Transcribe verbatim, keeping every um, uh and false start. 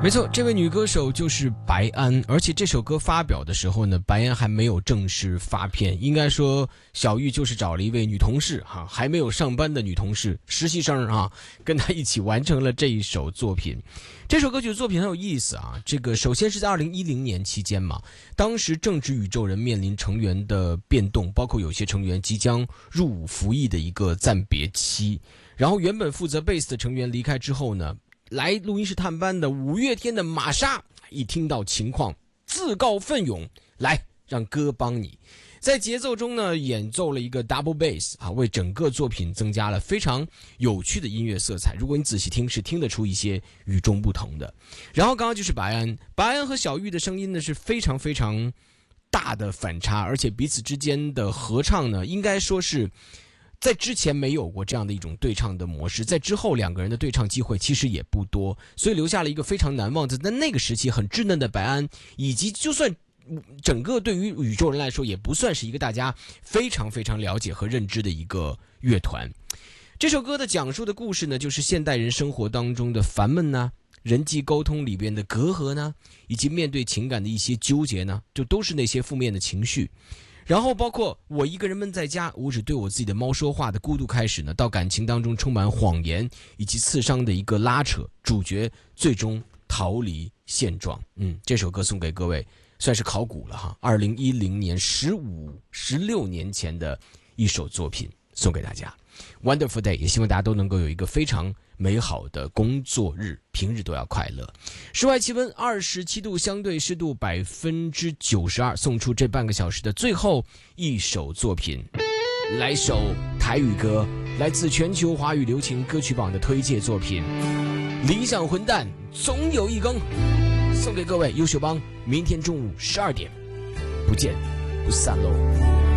没错，这位女歌手就是白安，而且这首歌发表的时候呢，白安还没有正式发片，应该说小玉就是找了一位女同事哈，还没有上班的女同事实习生啊，跟她一起完成了这一首作品。这首歌曲的作品很有意思啊，这个首先是在二零一零年期间嘛，当时正值宇宙人面临成员的变动，包括有些成员即将入伍服役的一个暂别期，然后原本负责贝斯的成员离开之后呢，来录音室探班的五月天的玛莎一听到情况自告奋勇，来让哥帮你，在节奏中呢演奏了一个 double bass 啊，为整个作品增加了非常有趣的音乐色彩，如果你仔细听是听得出一些与众不同的。然后刚刚就是白安，白安和小玉的声音呢是非常非常大的反差，而且彼此之间的合唱呢应该说是在之前没有过这样的一种对唱的模式，在之后两个人的对唱机会其实也不多，所以留下了一个非常难忘的在那个时期很稚嫩的白安，以及就算整个对于宇宙人来说也不算是一个大家非常非常了解和认知的一个乐团。这首歌的讲述的故事呢，就是现代人生活当中的烦闷呢、人际沟通里边的隔阂呢，以及面对情感的一些纠结呢，就都是那些负面的情绪。然后包括我一个人闷在家，我只对我自己的猫说话的孤独开始呢，到感情当中充满谎言以及刺伤的一个拉扯，主角最终逃离现状。嗯，这首歌送给各位，算是考古了哈。二零一零年十五、十六年前的一首作品送给大家。Wonderful day， 也希望大家都能够有一个非常美好的工作日，平日都要快乐。室外气温二十七度，相对湿度百分之九十二，送出这半个小时的最后一首作品，来首台语歌，来自全球华语流行歌曲榜的推荐作品《理想混蛋总有一更》，送给各位优秀帮，明天中午十二点不见不散喽。